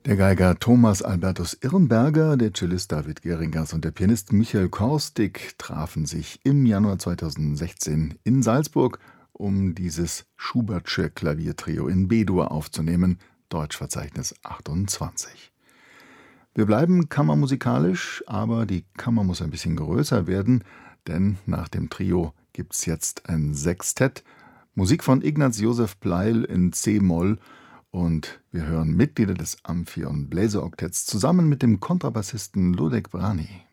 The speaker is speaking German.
Der Geiger Thomas Albertus Irrenberger, der Cellist David Geringers und der Pianist Michael Korstig trafen sich im Januar 2016 in Salzburg, um dieses Schubertsche Klaviertrio in B-Dur aufzunehmen, Deutschverzeichnis 28. Wir bleiben kammermusikalisch, aber die Kammer muss ein bisschen größer werden, denn nach dem Trio gibt's jetzt ein Sextett, Musik von Ignaz Josef Pleyel in C-Moll, und wir hören Mitglieder des Amphion Bläseroktetts zusammen mit dem Kontrabassisten Ludek Vrany.